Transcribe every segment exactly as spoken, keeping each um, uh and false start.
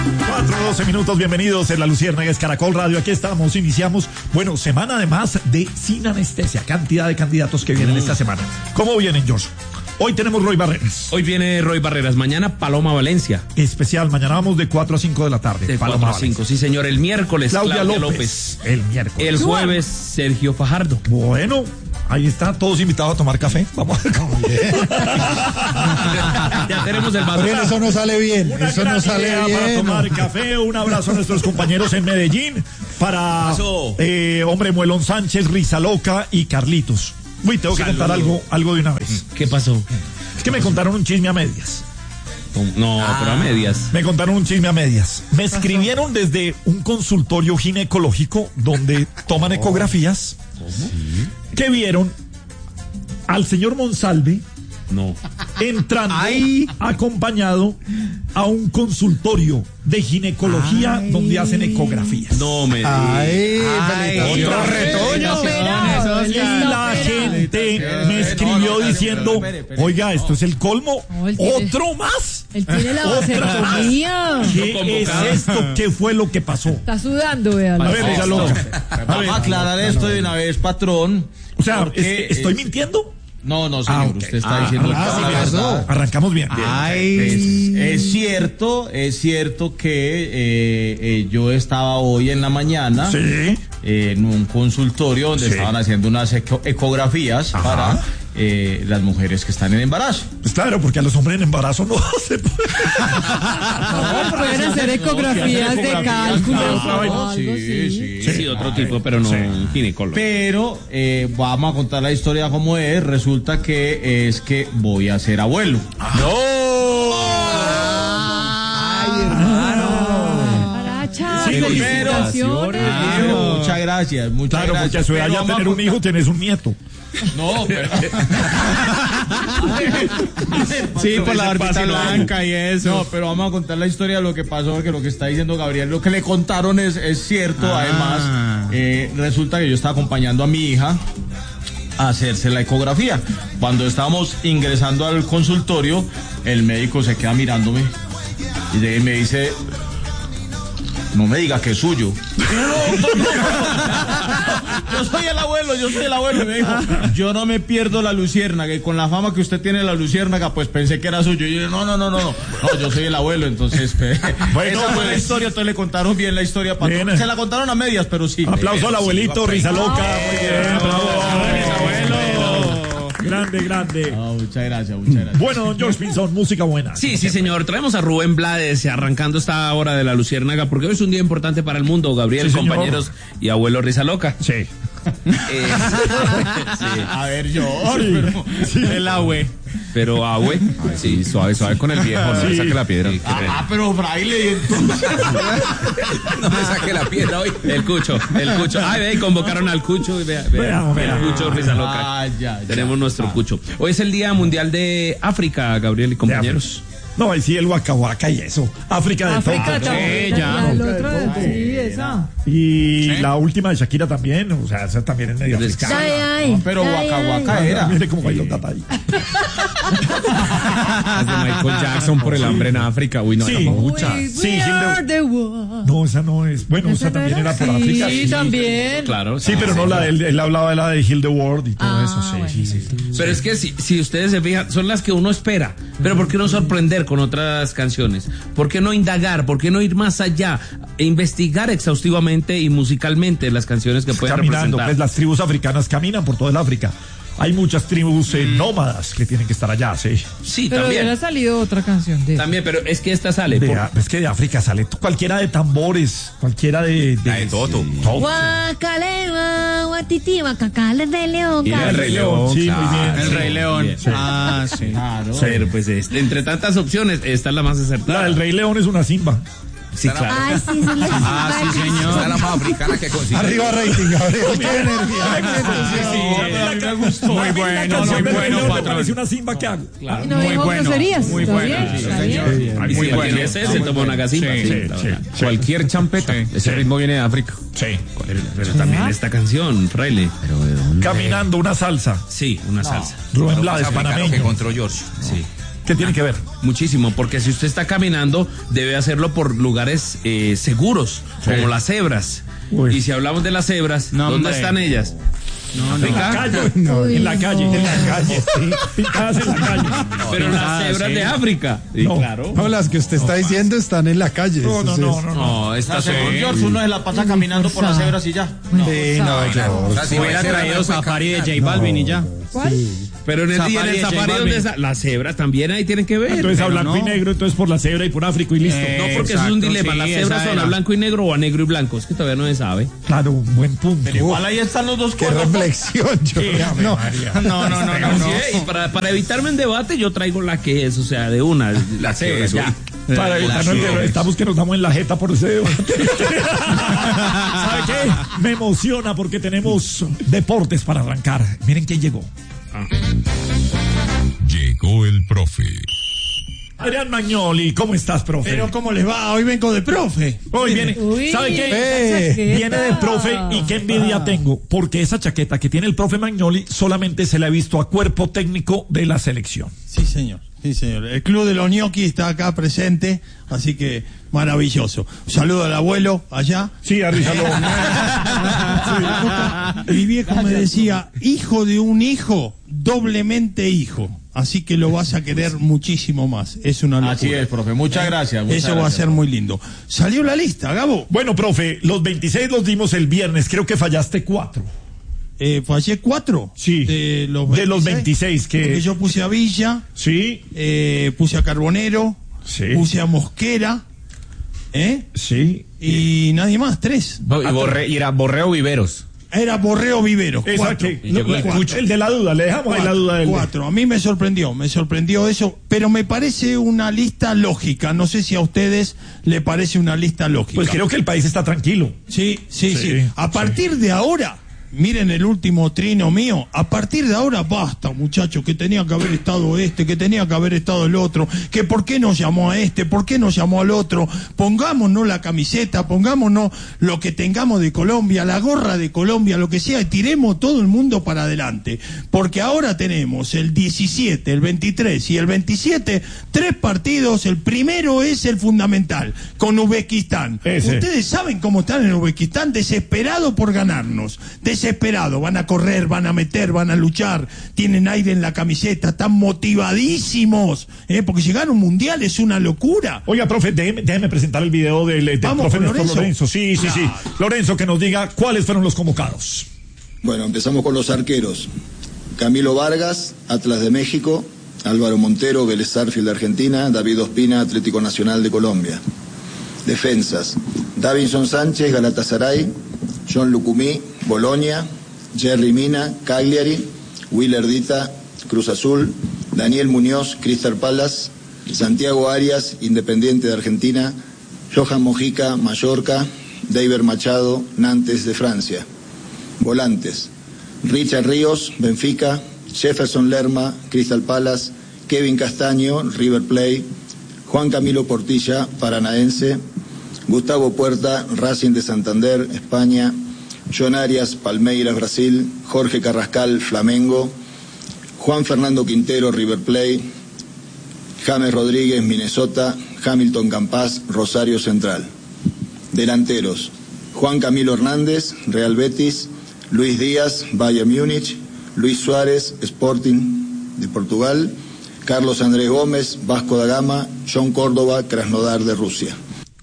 cuatro, doce minutos, bienvenidos en La Luciérnaga, es Caracol Radio, aquí estamos, iniciamos, bueno, semana además de Sin Anestesia, cantidad de candidatos que vienen mm. esta semana. ¿Cómo vienen, George? Hoy tenemos Roy Barreras. Hoy viene Roy Barreras, mañana Paloma Valencia. Especial, mañana vamos de cuatro a cinco de la tarde. De Paloma cuatro a cinco, sí señor, el miércoles Claudia, Claudia López. López. El miércoles. El jueves Sergio Fajardo. Bueno, ahí está, todos invitados a tomar café. Vamos a ver cómo ya tenemos el vaso. Pero eso no sale bien. Una eso no sale bien. Para tomar café. Un abrazo a nuestros compañeros en Medellín. Para eh, Hombre Muelón Sánchez, Rizaloca y Carlitos. Uy, tengo que Saludos. contar algo, algo de una vez. ¿Qué pasó? Es que me contaron un chisme a medias. No, ah, pero a medias. Me contaron un chisme a medias. Me escribieron desde un consultorio ginecológico donde toman ecografías. ¿Cómo? ¿Sí? Que vieron al señor Monsalve no. entrando Ay. acompañado a un consultorio de ginecología Ay. donde hacen ecografías. No me digas. Ay, Ay, otro retoño. Y la gente me escribió diciendo, oiga, esto es el colmo. ¿Otro más? Él tiene la vasectomía. ¿Qué es esto? ¿Qué fue lo que pasó? Está sudando, véalo. A ver, ella loca. Vamos a aclarar esto de una vez, patrón. O sea, porque, ¿es, ¿estoy mintiendo? No, no, señor, ah, okay. usted está ah, diciendo ah, la sí, verdad. Arrancamos bien. bien. Ay. Es, es cierto, es cierto que eh, eh, yo estaba hoy en la mañana sí. eh, en un consultorio donde sí. estaban haciendo unas eco ecografías Ajá. para eh, las mujeres que están en embarazo. Pues claro, porque a los hombres en embarazo no se puede. No, pueden hacer ecografías de cálculo. Sí, sí, sí, sí, sí, otro tipo, pero no sí. ginecólogo. Pero eh, vamos a contar la historia como es. Resulta que es que voy a ser abuelo. Ah. ¡No! ¡Ay, hermano! Sí, felicitaciones. Ah, muchas gracias, muchas claro, gracias. porque a su edad ya tener un hijo tienes un nieto. No, pero... sí, por la barbita blanca y eso. No, pero vamos a contar la historia de lo que pasó, porque lo que está diciendo Gabriel, lo que le contaron es, es cierto. Ah. Además, eh, resulta que yo estaba acompañando a mi hija a hacerse la ecografía. Cuando estábamos ingresando al consultorio, el médico se queda mirándome y me dice... No me diga que es suyo. Yo soy el abuelo, yo soy el abuelo. Y me dijo, yo no me pierdo la luciérnaga. Y con la fama que usted tiene la luciérnaga, pues pensé que era suyo. Y yo, no, no, no, no, no. No, yo soy el abuelo. Entonces, bueno, esa fue la historia. Entonces le contaron bien la historia. Para se la contaron a medias, pero sí. Aplauso al abuelito, Rizaloca. Muy bien, bravo. Abuelo. Grande, grande. Oh, muchas gracias, muchas gracias. Bueno, don George Pinzón, música buena. Sí, sí, señor. Traemos a Rubén Blades arrancando esta hora de la Luciérnaga porque hoy es un día importante para el mundo, Gabriel, sí, compañeros y abuelo Rizaloca. Sí. Eh, sí. A ver, yo. Sí, pero, sí. El abue. Pero abue. Sí, suave, suave con el viejo, no sí. le saque la piedra. Sí, ah, pero fraile. Entonces... no me saque la piedra hoy. El Cucho, el Cucho. Ay, ve, convocaron al Cucho. Vea, vea, vea, vea. El Cucho Rizaloca. Ah, ya, ya. Tenemos nuestro ah. Cucho. Hoy es el Día Mundial de África, Gabriel y compañeros. No, ahí sí el Waka Waka y eso. África de África todo. Sí, ya. El otro, sí, esa. Y ¿sí? La última de Shakira también, o sea, esa también es medio africana. Ay, ay, no, pero Waka Waka era. Mire cómo bailó Tata ahí. De Michael Jackson por el hambre en África. Uy, no, sí. era mucha. Sí, no, esa no es. Bueno, esa, esa también era por sí, África. Sí, también. Claro. Sí, pero no, la él, él hablaba de la de Heal the World y todo ah, eso, sí, bueno. sí, sí, sí. Pero es que si, si ustedes se fijan, son las que uno espera. Pero ¿por qué no sorprender con otras canciones? ¿Por qué no indagar? ¿Por qué no ir más allá? E investigar exhaustivamente y musicalmente las canciones que pueden Caminando, representar. Pues las tribus africanas caminan por todo el África. Hay muchas tribus eh, nómadas que tienen que estar allá, sí. Sí, pero también. Pero ha salido otra canción de También, pero es que esta sale. De, por... Es que de África sale cualquiera de tambores, cualquiera de... de, de Toto. Guacalema, guatiti, guacacale, el Rey León. Y el Rey León, sí, claro. muy bien. El sí, Rey León. Sí. Ah, sí. Claro. Pero pues este, entre tantas opciones, esta es la más acertada. La del Rey León es una Simba. Sí, claro. Ay, sí, sí, sí, ah, sí, señor. Esa es la más africana que consigue. Arriba rating, Gabriel. ¡Qué energía! A mí me gustó. Muy bueno, muy bueno, patrón. Parece una Simba que hago. Claro. No muy bueno. Muy bueno. Muy bueno. Ese se tomó una gasimba. Cualquier champeta. Ese ritmo viene de África. Sí. Pero también esta canción, fraile. Caminando, una salsa. Sí, una salsa. Rubén Blades, panameño. que encontró George. Sí. ¿Qué tiene que ver? Muchísimo, porque si usted está caminando, debe hacerlo por lugares eh, seguros, sí. como las cebras. Uy. Y si hablamos de las cebras, no, ¿dónde hombre. están ellas? No, no, en la calle, no, en la calle, en la calle, sí, pintadas en la calle. Pero las cebras sí. de África. Sí, no, claro. No, las que usted está diciendo están en la calle. No, no, no, no. No, está según George, uno se la pasa caminando por las cebras y ya. No, sí, no, claro. O sea, si hubiera traído Safari de J Balvin y ya. ¿Cuál? Pero en el, día, en el safari donde está, las cebras también ahí tienen que ver. Entonces a blanco no. y negro, entonces por la cebra y por África y listo. Eh, no, porque exacto, eso es un dilema. Sí, las cebras son a blanco y negro o a negro y blanco. Es que todavía no se sabe. Claro, un buen punto. Pero igual ahí están los dos. Qué reflexión. Yo, sí, no, no, no, no, no, no, no. Sí, y para, para evitarme un debate, yo traigo la que es, o sea, de una. La cebra, ya. Para evitarnos el debate, estamos que nos damos en la jeta por ese debate. ¿Sabe qué? Me emociona porque tenemos deportes para arrancar. Miren quién llegó. Ah. Llegó el profe. Adrián Magnoli, ¿cómo estás, profe? Pero ¿cómo les va? Hoy vengo de profe. Hoy viene, Uy, ¿sabe qué? Eh, viene de profe y qué envidia tengo, porque esa chaqueta que tiene el profe Magnoli solamente se la he visto a cuerpo técnico de la selección. Sí, señor. Sí, señor. El club de los ñoquis está acá presente, así que maravilloso. Un saludo al abuelo allá. Sí, arrízalo. Sí. Mi viejo me decía, hijo de un hijo, doblemente hijo. Así que lo vas a querer muchísimo más. Es una locura. Así es, profe. Muchas gracias. Muchas Eso gracias, va a ser profe. muy lindo. Salió la lista, Gabo. Bueno, profe, los veintiséis los dimos el viernes. Creo que fallaste cuatro. Eh, fallé cuatro. Sí. De los veintiséis, de los veintiséis que... Porque yo puse a Villa. Sí. Eh, puse a Carbonero. Sí. Puse a Mosquera. ¿Eh? Sí. Y eh. nadie más, tres. Y, borre, y era Borreo Viveros. Era Borreo Viveros. Exacto. Cuatro. El de la duda, le dejamos cuatro, ahí la duda del cuatro. A mí me sorprendió, me sorprendió eso, pero me parece una lista lógica. No sé si a ustedes le parece una lista lógica. Pues creo que el país está tranquilo. Sí, sí, sí. sí. A partir sí. de ahora, miren el último trino mío, a partir de ahora basta, muchachos, que tenía que haber estado este, que tenía que haber estado el otro, que por qué nos llamó a este, por qué nos llamó al otro, pongámonos la camiseta, pongámonos lo que tengamos de Colombia, la gorra de Colombia, lo que sea, y tiremos todo el mundo para adelante, porque ahora tenemos el diecisiete, el veintitrés y el veintisiete, tres partidos, el primero es el fundamental, con Uzbekistán. Ese. Ustedes saben cómo están en Uzbekistán, desesperados por ganarnos, desesperado, van a correr, van a meter, van a luchar, tienen aire en la camiseta, están motivadísimos, ¿eh? Porque llegar a un mundial es una locura. Oiga, profe, déjeme, déjeme presentar el video del, del profe Lorenzo. Lorenzo. Sí, sí, sí. Lorenzo, que nos diga cuáles fueron los convocados. Bueno, empezamos con los arqueros. Camilo Vargas, Atlas de México, Álvaro Montero, Vélez Sarsfield de Argentina, David Ospina, Atlético Nacional de Colombia. Defensas, Davinson Sánchez, Galatasaray, John Lucumí, Bolonia, Jerry Mina, Cagliari, Willer Dita, Cruz Azul, Daniel Muñoz, Crystal Palace, Santiago Arias, Independiente de Argentina, Johan Mojica, Mallorca, David Machado, Nantes de Francia. Volantes, Richard Ríos, Benfica, Jefferson Lerma, Crystal Palace, Kevin Castaño, River Plate, Juan Camilo Portilla, Paranaense, Gustavo Puerta, Racing de Santander, España, John Arias, Palmeiras, Brasil, Jorge Carrascal, Flamengo, Juan Fernando Quintero, River Plate, James Rodríguez, Minnesota, Hamilton Campas, Rosario Central. Delanteros, Juan Camilo Hernández, Real Betis, Luis Díaz, Bayern Múnich, Luis Suárez, Sporting de Portugal, Carlos Andrés Gómez, Vasco da Gama, John Córdoba, Krasnodar de Rusia.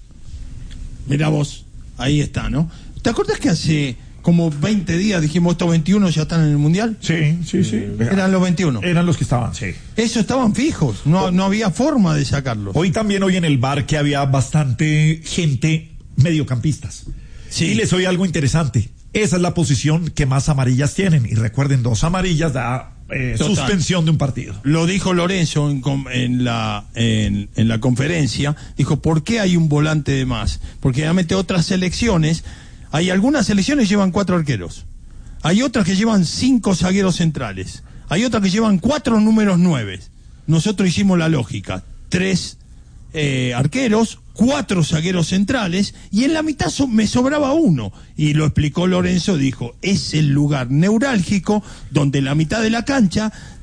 Mirá vos, ahí está, ¿no? ¿Te acuerdas que hace como veinte días dijimos estos veintiuno ya están en el Mundial? Sí, sí, sí. Eran los veintiuno. Eran los que estaban, sí. Eso estaban fijos, no, no había forma de sacarlos. Hoy también, hoy en el bar que había bastante gente mediocampistas. Sí. Y les oí algo interesante. Esa es la posición que más amarillas tienen. Y recuerden, dos amarillas da eh, suspensión de un partido. Lo dijo Lorenzo en, en, la, en, en la conferencia. Dijo, ¿por qué hay un volante de más? Porque realmente otras selecciones, hay algunas selecciones que llevan cuatro arqueros. Hay otras que llevan cinco zagueros centrales. Hay otras que llevan cuatro números nueve. Nosotros hicimos la lógica. Tres eh, arqueros, cuatro zagueros centrales, y en la mitad so- me sobraba uno, y lo explicó Lorenzo, dijo, es el lugar neurálgico donde en la mitad de la cancha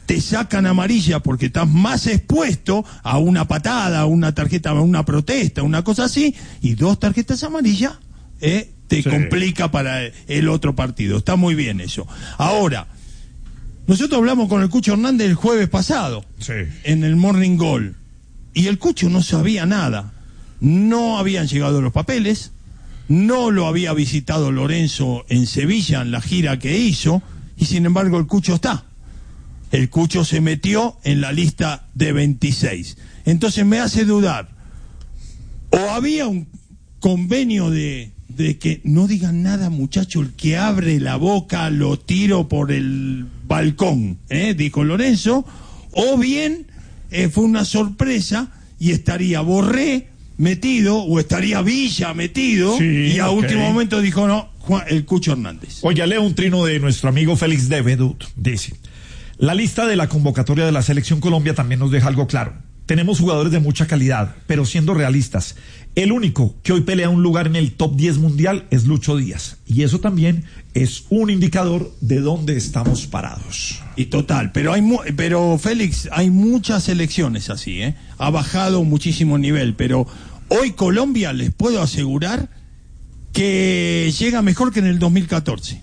te sacan amarilla porque estás más expuesto a una patada, a una tarjeta, a una protesta, una cosa así, y dos tarjetas amarillas eh, te sí. complica para el otro partido. Está muy bien eso. Ahora, nosotros hablamos con el Cucho Hernández el jueves pasado, sí. en el Morning Goal, y el Cucho no sabía nada. No habían llegado los papeles, no lo había visitado Lorenzo en Sevilla en la gira que hizo, y sin embargo el Cucho está. El Cucho se metió en la lista de veintiséis. Entonces me hace dudar, o había un convenio de, de que no digan nada, muchacho, el que abre la boca lo tiro por el balcón, ¿eh? dijo Lorenzo, o bien eh, fue una sorpresa y estaría Borré metido, o estaría Villa metido, sí, y a okay. último momento dijo no, Juan, el Cucho Hernández. Oye, leo un trino de nuestro amigo Félix de Vedut, dice: la lista de la convocatoria de la Selección Colombia también nos deja algo claro. Tenemos jugadores de mucha calidad, pero siendo realistas, el único que hoy pelea un lugar en el top diez mundial es Lucho Díaz. Y eso también es un indicador de dónde estamos parados. Y total, pero hay mu- pero Félix, hay muchas selecciones así, ¿eh? Ha bajado muchísimo nivel, pero hoy Colombia, les puedo asegurar que llega mejor que en el dos mil catorce.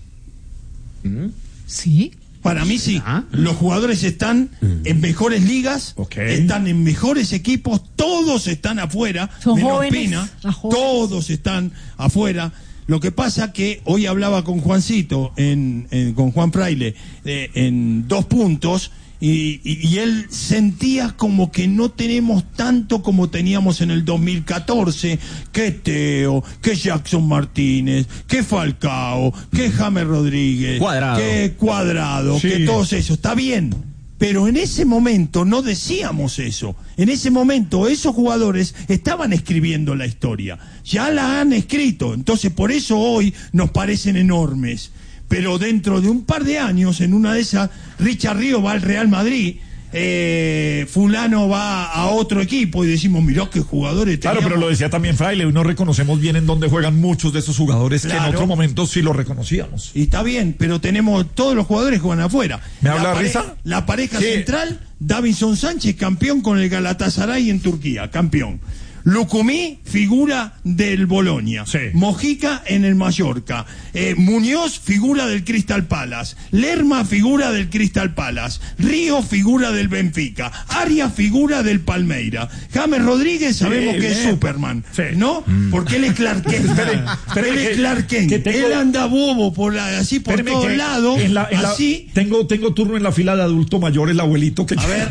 ¿Sí? Para mí sí, ¿Ah? los jugadores están en mejores ligas, okay. están en mejores equipos, todos están afuera, ¿Son menos jóvenes? Pina, todos están afuera. Lo que pasa que hoy hablaba con Juancito, en, en, con Juan Fraile, eh, en dos puntos, y, y, y él sentía como que no tenemos tanto como teníamos en el dos mil catorce, que Teo, que Jackson Martínez, que Falcao, que James Rodríguez, Cuadrado. que Cuadrado, sí. que todos esos, está bien, pero en ese momento no decíamos eso. En ese momento esos jugadores estaban escribiendo la historia, ya la han escrito, entonces por eso hoy nos parecen enormes. Pero dentro de un par de años, en una de esas, Richard Río va al Real Madrid, eh, fulano va a otro equipo y decimos, mirá qué jugadores Claro, teníamos. pero lo decía también Fraile, hoy no reconocemos bien en dónde juegan muchos de esos jugadores Claro. que en otro momento sí los reconocíamos. Y está bien, pero tenemos todos los jugadores que juegan afuera. ¿Me la habla pare- Risa? La pareja Sí. central, Davinson Sánchez, campeón con el Galatasaray en Turquía, campeón. Lucumí, figura del Bolonia. Sí. Mojica en el Mallorca. Eh, Muñoz, figura del Crystal Palace. Lerma, figura del Crystal Palace. Río, figura del Benfica. Arias, figura del Palmeira. James Rodríguez, sabemos Sí, que es bien. Superman, Sí. ¿no? Mm. Porque él es Clark Kent. Espere, espere él que- es Clark Kent. que tengo- Él anda bobo por la, así por Espéreme todos que lados. en la- en la- así. tengo, tengo turno en la fila de adulto mayor, el abuelito que... A ver.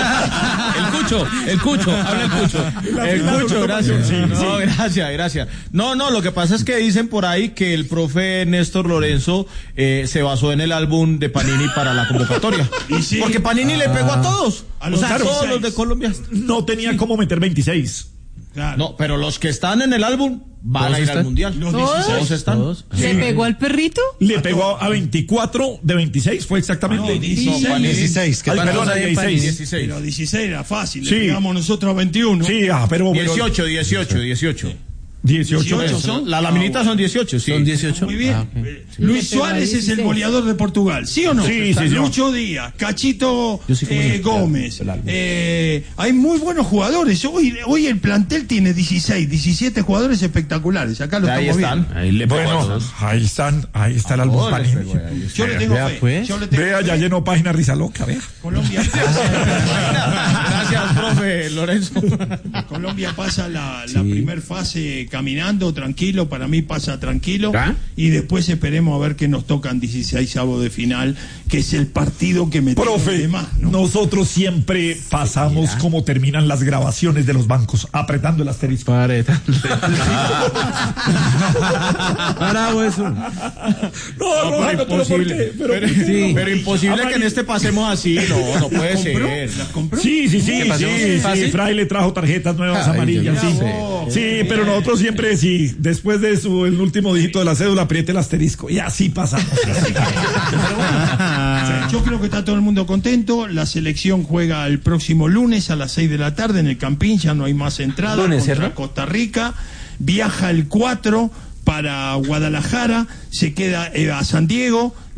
El Cucho, el Cucho, habla el Cucho. El Cucho, gracias. Sí, no, sí. gracias, gracias. No, no, lo que pasa es que dicen por ahí que el profe Néstor Lorenzo eh, se basó en el álbum de Panini para la convocatoria. Y sí. Porque Panini le pegó a todos. A O los sea, dieciséis. todos los de Colombia. No tenía cómo meter veintiséis. Claro. No, pero los que están en el álbum van ¿Todos a ir están? al mundial. Los ¿Todos? dieciséis. Todos están. Todos. ¿Le pegó al perrito? Le pegó a veinticuatro de veintiséis, fue exactamente. No, dieciséis. Panini. dieciséis, que Ay, para- perdón, hay en dieciséis. Panini? dieciséis. Pero dieciséis era fácil. Sí. Le pegamos nosotros a veintiuno. Sí, ah, pero... pero- dieciocho, dieciocho, dieciocho. dieciocho. dieciocho Eso, son. La laminita son dieciocho, sí. Son dieciocho. Muy bien. Ah, ok. Eh, Luis Le pegó a Suárez es el dieciséis. goleador de Portugal, ¿sí o no? Sí, sí, señor. Lucho Díaz, Cachito Yo sí como eh, el- Gómez. el álbum. Eh, hay muy buenos jugadores. Hoy, hoy el plantel tiene dieciséis, diecisiete jugadores espectaculares. Acá lo Ahí estamos están. viendo. Ahí le pegó a Bueno, todos. ahí están, ahí está el álbum todos les Panini. pegó ahí. Yo le tengo Vea, fe. pues. Yo le tengo Vea, fe. ya llenó página Risa Loca, vea. Colombia pasa, Gracias, profe Lorenzo. Colombia pasa la, la primer fase caminando, tranquilo. Para mí pasa tranquilo. ¿Ah? Y después esperemos a ver qué nos tocan dieciseisavos de final, que es el partido que me Profe, de más, ¿no? nosotros siempre pasamos como terminan las grabaciones de los bancos, apretando el asterisco. Pareta. Bravo eso. No, No, Rolando, pero pero ¿por imposible. qué? Pero, Pero, Sí. pero imposible Amarillo. que en este pasemos así. No, no puede ¿Compró? ser. ¿Las compró? Sí, sí, sí, sí, pasemos? sí, ¿Fácil? Fraile trajo tarjetas nuevas Ay, amarillas, yo sí. no sé. Sí, pero nosotros siempre, sí, después de su, el último dígito de la cédula, apriete el asterisco, y así pasamos. Así que- Yo creo que está todo el mundo contento. La selección juega el próximo lunes a las seis de la tarde en el Campín. Ya no hay más entradas Lunes, contra ¿cierto? Costa Rica. Viaja el cuatro para Guadalajara. Se queda eh, a San Diego.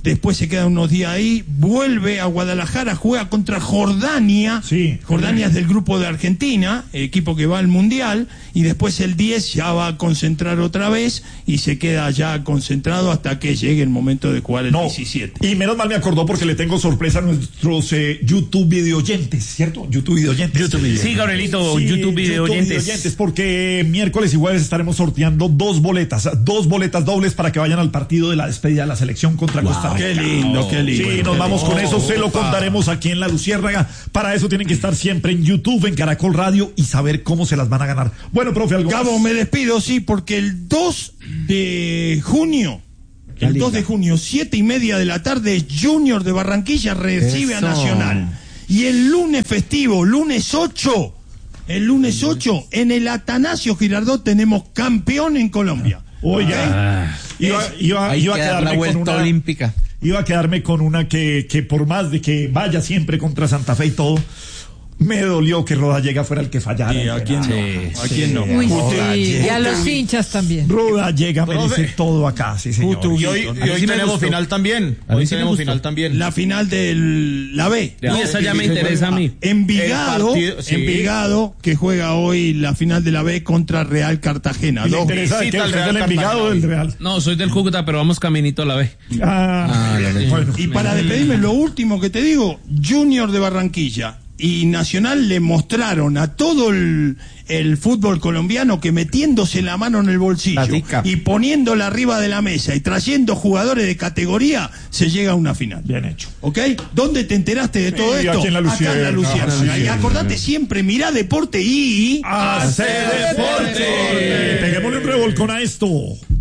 después se queda unos días ahí, vuelve a Guadalajara, juega contra Jordania. Sí. Jordania es del grupo de Argentina, equipo que va al Mundial, y después el diez ya va a concentrar otra vez y se queda ya concentrado hasta que llegue el momento de jugar el No, diecisiete. y menos mal me acordó porque le tengo sorpresa a nuestros eh, YouTube videoyentes, ¿cierto? YouTube videoyentes. YouTube Sí, Gabrielito, Sí, YouTube videoyentes. videoyentes, porque miércoles y jueves estaremos sorteando dos boletas, dos boletas dobles para que vayan al partido de la despedida de la selección contra Wow, Costa Rica. qué lindo, qué lindo. Sí, nos qué vamos lindo. con eso, se lo contaremos aquí en La Luciérnaga. Para eso tienen que estar siempre en YouTube, en Caracol Radio y saber cómo se las van a ganar. Bueno, profe, algo Gabo, más? me despido, sí, porque el dos de junio, el dos de junio, siete y media de la tarde, Junior de Barranquilla recibe Eso. a Nacional. Y el lunes festivo, lunes ocho, el lunes ocho, en el Atanasio Girardot tenemos campeón en Colombia. Oiga, iba, iba, Hay iba a que dar la quedarme con vuelta una olímpica. Iba a quedarme con una que, que por más de que vaya siempre contra Santa Fe y todo, me dolió que Rodallega fuera el que fallara. ¿Y a quién no? Sí, ¿A quién no? Uy, Justo- sí. Y a justo- los hinchas también. Rodallega merece Profe. todo acá, sí señor. Justo- Y hoy, y A hoy mí sí me tenemos gustó. final también. A mí Hoy sí me tenemos gustó. final también. La final de la B. Y esa ya me interesa a mí. Envigado, El partido, sí. Envigado, que juega hoy la final de la B contra Real Cartagena. ¿Y le Dos- interesa de visita qué? al ¿Usted es Real del Envigado o del Cartagena. Real? No, soy del Cúcuta, pero vamos caminito a la B. Ah, Ah, la leche. bueno. Y para despedirme, lo último que te digo, Junior de Barranquilla y Nacional le mostraron a todo el, el fútbol colombiano que metiéndose la mano en el bolsillo Platica. y poniéndola arriba de la mesa y trayendo jugadores de categoría, se llega a una final. Bien hecho. ¿Ok? ¿Dónde te enteraste de todo Sí, esto? aquí en La Acá en La Luciérnaga. Luciérnaga. Y acordate siempre, mirá deporte y... ¡Hace deporte! Peguémosle un revolcón a esto.